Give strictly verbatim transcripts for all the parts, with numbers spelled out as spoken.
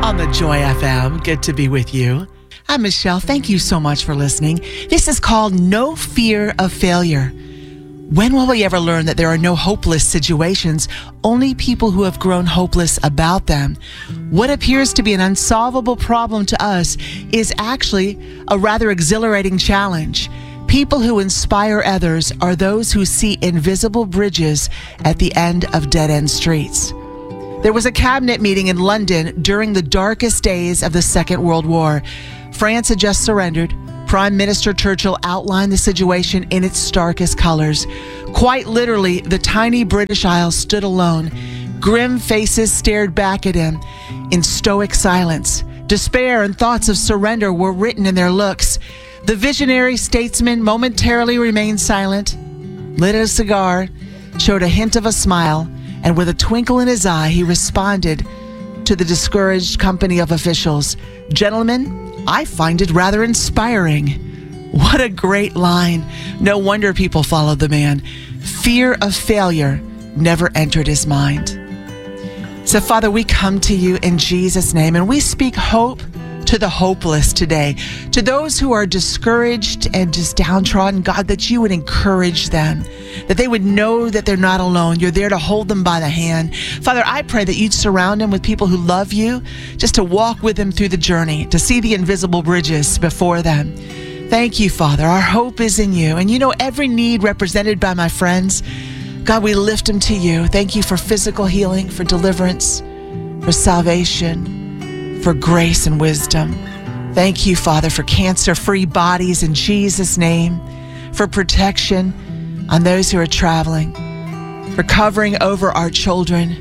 on the Joy F M. Good to be with you. I'm Michelle. Thank you so much for listening. This is called No Fear of Failure. When will we ever learn that there are no hopeless situations, only people who have grown hopeless about them? What appears to be an unsolvable problem to us is actually a rather exhilarating challenge. People who inspire others are those who see invisible bridges at the end of dead-end streets. There was a cabinet meeting in London during the darkest days of the Second World War. France had just surrendered. Prime Minister Churchill outlined the situation in its starkest colors. Quite literally, the tiny British Isles stood alone. Grim faces stared back at him in stoic silence. Despair and thoughts of surrender were written in their looks. The visionary statesman momentarily remained silent, lit a cigar, showed a hint of a smile, and with a twinkle in his eye, he responded to the discouraged company of officials. "Gentlemen, I find it rather inspiring." What a great line. No wonder people followed the man. Fear of failure never entered his mind. So, Father, we come to you in Jesus' name, and we speak hope to the hopeless today, to those who are discouraged and just downtrodden. God, that you would encourage them, that they would know that they're not alone. You're there to hold them by the hand. Father, I pray that you'd surround them with people who love you, just to walk with them through the journey, to see the invisible bridges before them. Thank you, Father. Our hope is in you. And you know every need represented by my friends. God, we lift them to you. Thank you for physical healing, for deliverance, for salvation, for grace and wisdom. Thank you, Father, for cancer-free bodies in Jesus' name, for protection on those who are traveling, for covering over our children,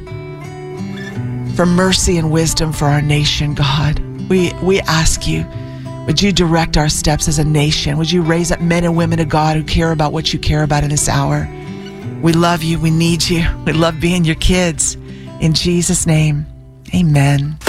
for mercy and wisdom for our nation, God. We, we ask you, would you direct our steps as a nation? Would you raise up men and women of God who care about what you care about in this hour? We love you. We need you. We love being your kids. In Jesus' name, amen.